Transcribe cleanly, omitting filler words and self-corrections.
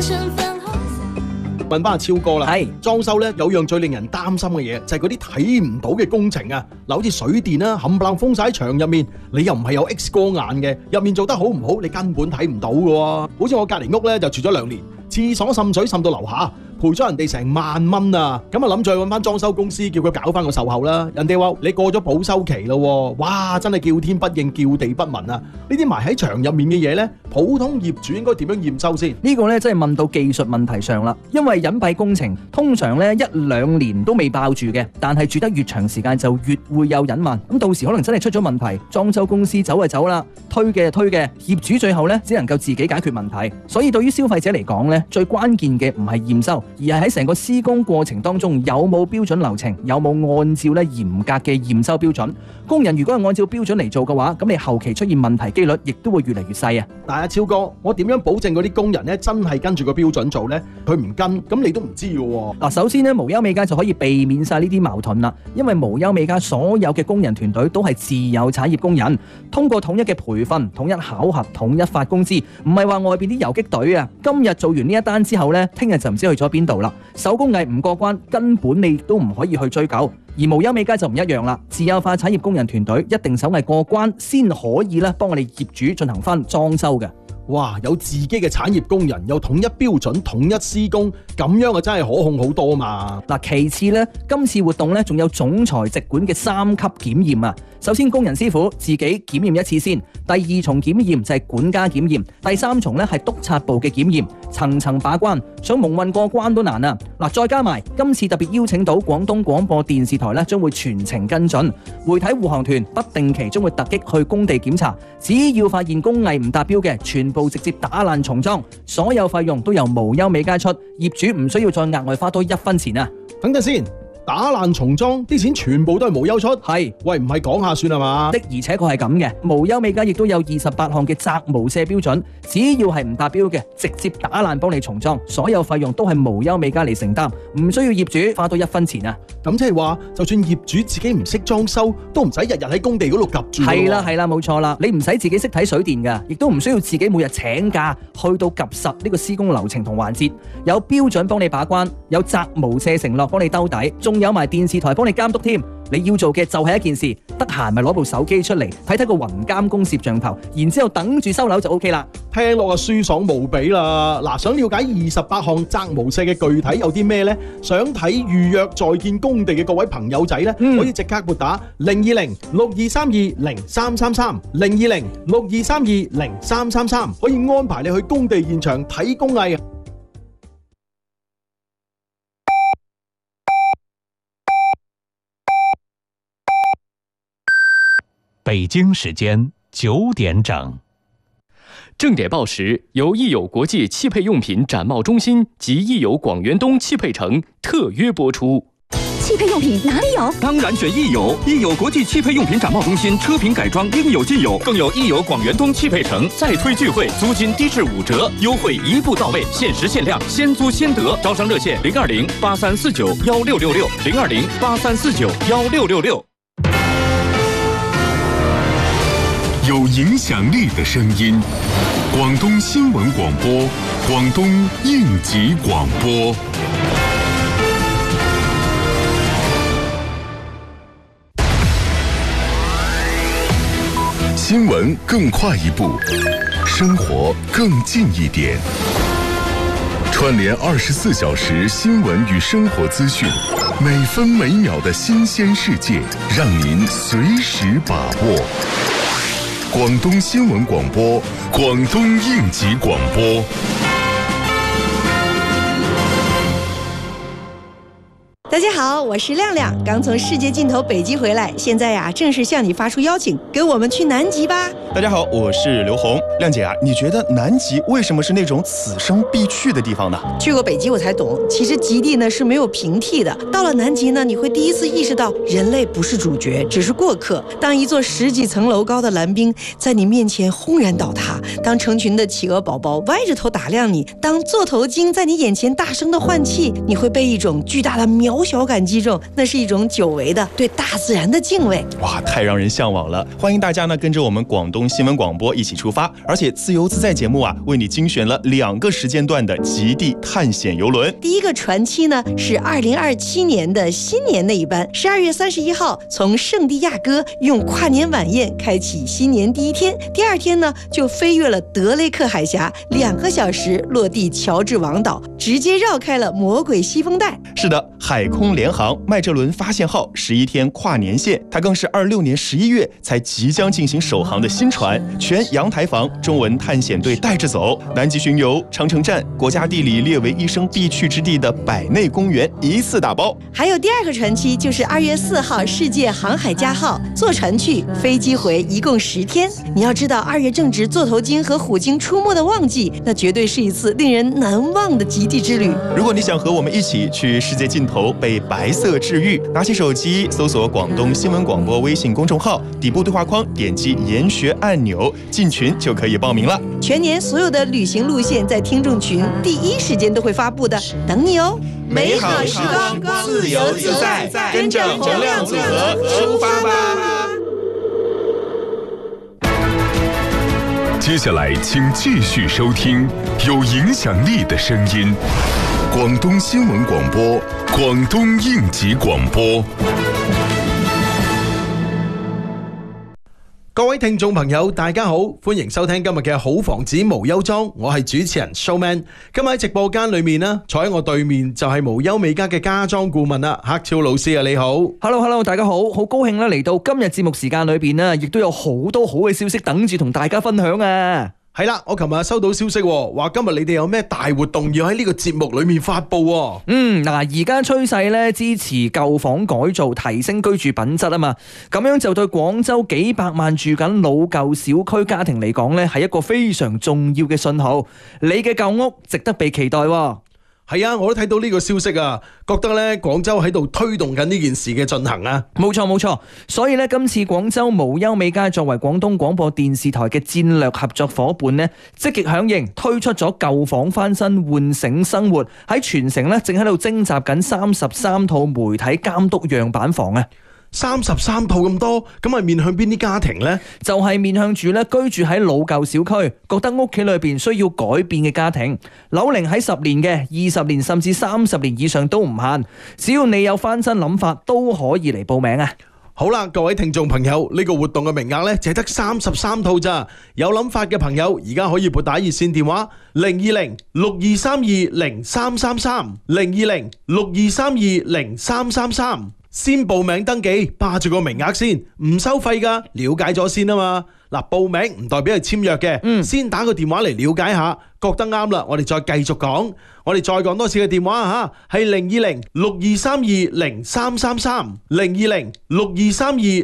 問翻阿超哥啦，裝修咧有樣最令人擔心嘅嘢，就係嗰啲睇唔到嘅工程啊！嗱，好似水電啦，冚唪唥封晒喺牆入面，你又唔係有 X 光眼嘅，入面做得好唔好，你根本睇唔到嘅喎。好似我隔離屋咧就住咗2年，廁所滲水滲到樓下，賠咗人哋成萬蚊啊！咁啊諗住去揾翻裝修公司，叫佢搞翻個售後啦。人哋話你過咗保修期咯，哇！真係叫天不應，叫地不聞啊！呢啲埋喺牆入面嘅嘢咧，普通業主應該點樣驗收先？ 呢個咧真係問到技術問題上啦，因為隱蔽工程通常咧1-2年都未爆住嘅，但係住得越長時間就越會有隱患。咁到時可能真係出咗問題，裝修公司走就走啦，推嘅就推嘅，業主最後咧只能夠自己解決問題。所以對於消費者嚟講咧，最關鍵嘅唔係驗收，而係喺成個施工過程當中有冇標準流程，有冇按照咧嚴格嘅驗收標準。工人如果係按照標準嚟做嘅話，咁你後期出現問題機率亦都會越嚟越細啊！ 但係超哥，我點樣保證嗰啲工人咧真係跟住個標準做呢？佢唔跟，咁你都唔知嘅喎。 嗱，首先咧，無憂美家就可以避免晒呢啲矛盾啦，因為無憂美家所有嘅工人團隊都係自有產業工人，通過統一嘅培訓、統一考核、統一發工資，唔係話外邊啲游擊隊啊，今日做完呢一單之後呢，聽日就唔知去咗邊度啦。手工藝唔過關，根本你都唔可以去追究。而無憂美家就唔一樣啦，自有化產業工人團隊一定手藝過關，先可以咧幫我哋業主進行翻裝修嘅。 哇！有自己嘅產業工人，有統一標準、統一施工，咁樣啊真係可控好多嘛。 嗱，其次呢，今次活動呢仲有總裁直管嘅3級檢驗啊。首先工人師傅自己檢驗一次先，第2重檢驗就係管家檢驗，第3重呢係督察部嘅檢驗，層層把關，想蒙混過關都難啊！嗱，再加埋今次特別邀請到廣東廣播電視台呢，將會全程跟進，媒體護航團不定期將會突擊去工地檢查，只要發現工藝唔達標嘅，全部直接打爛重裝，所有費用都由無憂美家出，業主唔需要再額外花多1分錢啊！ 等陣先。打爛重裝啲錢全部都係無憂出， 係喂唔係講下算係嘛？ 的而且確係咁嘅，無憂美家亦都有28項嘅責無赦標準，只要係唔達標嘅，直接打爛幫你重裝，所有費用都係無憂美家嚟承擔，唔需要業主花多1分錢啊！ 咁即係話，就算業主自己唔識裝修，都唔使日日喺工地嗰度夾住。 係啦，冇錯啦，你唔使自己識睇水電㗎，亦都唔需要自己每日請假去到夾實呢個施工流程同環節，有標準幫你把關，有責無赦承諾幫你兜底，仲有埋電視台幫你監督添。你要做嘅就係一件事，得閒咪攞部手機出嚟睇睇個雲監工攝像頭，然之後等住收樓就 OK 啦。 聽落啊舒爽無比啦！嗱，想了解28項責無赦嘅具體有啲咩呢？想睇預約在建工地嘅各位朋友仔呢，可以即刻撥打020-6232-0333 020-6232-0333，可以安排你去工地現場睇工藝。 北京时间9点整。 正点报时由益友国际汽配用品展贸中心及益友广元东汽配城特约播出。 汽配用品哪里有？ 当然选益友，益友国际汽配用品展贸中心，车品改装应有尽有，更有益友广元东汽配城再推聚会，租金低至5折，优惠一步到位，限时限量，先租先得。招商热线020-8349-1666 020-8349-1666。 有影响力的声音，广东新闻广播，广东应急广播。新闻更快一步，生活更近一点。串联24小时新闻与生活资讯，每分每秒的新鲜世界，让您随时把握。广东新闻广播，广东应急广播。 大家好，我是亮亮，刚从世界尽头北极回来，现在呀，正式向你发出邀请，跟我们去南极吧。 大家好，我是刘红。亮姐啊，你觉得南极为什么是那种此生必去的地方呢？ 去过北极我才懂，其实极地呢是没有平替的。到了南极呢，你会第一次意识到人类不是主角，只是过客。当一座10几层楼高的蓝冰在你面前轰然倒塌，当成群的企鹅宝宝歪着头打量你，当座头鲸在你眼前大声的换气，你会被一种巨大的渺小小感激中，那是一种久违的对大自然的敬畏。 哇，太让人向往了！欢迎大家呢跟着我们广东新闻广播一起出发，而且自由自在节目啊，为你精选了2个时间段的极地探险游轮。 第一个船期呢是2027年的新年那一班，12月31号从圣地亚哥用跨年晚宴开启新年第一天，第2天呢就飞越了德雷克海峡，2个小时落地乔治王岛，直接绕开了魔鬼西风带。 是的，海空联航麦哲伦发现号11天跨年线，它更是26年11月才即将进行首航的新船，全阳台房中文探险队带着走，南极巡游、长城站、国家地理列为一生必去之地的百内公园一次打包。 还有第2个船期就是2月4号世界航海家号，坐船去，飞机回，一共10天。你要知道，2月正值座头鲸和虎鲸出没的旺季，那绝对是一次令人难忘的极地之旅。 如果你想和我们一起去世界尽头被白色治愈，拿起手机搜索广东新闻广播微信公众号，底部对话框点击研学按钮，进群就可以报名了。 全年所有的旅行路线在听众群第一时间都会发布的，等你哦！ 美好时光，自由自在，跟着洪亮组合出发吧！ 接下来，请继续收听有影响力的声音——广东新闻广播、广东应急广播。 各位聽眾朋友，大家好，歡迎收聽今日嘅好房子無憂莊，我係主持人 Showman。今日喺直播間裏面呢，坐喺我對面就係無憂美家嘅家裝顧問啦，黑超老師啊，你好。 Hello， 大家好，好高興啦，嚟到今日節目時間裏邊呢，亦都有好多好嘅消息等住同大家分享啊！ 係啦，我琴日收到消息話今日你哋有咩大活動要喺呢個節目裏面發佈喎。 嗱，而家趨勢咧支持舊房改造，提升居住品質啊嘛，咁樣就對廣州幾百萬住緊老舊小區家庭嚟講咧，係一個非常重要嘅信號。你嘅舊屋值得被期待喎。 係啊，我都睇到呢個消息啊，覺得咧廣州喺度推動緊呢件事嘅進行啊。 冇錯，所以咧今次廣州無憂美家作為廣東廣播電視台嘅戰略合作夥伴呢，積極響應推出咗舊房翻新喚醒生活，喺全城咧正喺度徵集緊33套媒體監督樣板房啊。 33套咁多，咁係面向邊啲家庭呢？ 就係面向住咧居住喺老舊小區，覺得屋企裏邊需要改變嘅家庭，樓齡喺10年嘅、20年甚至30年以上都唔限，只要你有翻新諗法，都可以嚟報名啊！ 好啦，各位聽眾朋友，呢個活動嘅名額呢，淨係得33套咋，有諗法嘅朋友而家可以撥打熱線電話020-6232-0333 020-6232-0333。先報名登記，霸住個名額先，唔收費噶，了解咗先啊嘛。嗱，報名唔代表係簽約嘅，先打個電話嚟了解下，覺得啱啦，我哋再繼續講。我哋再講多次嘅電話吓，係020-6232-0333 020-6232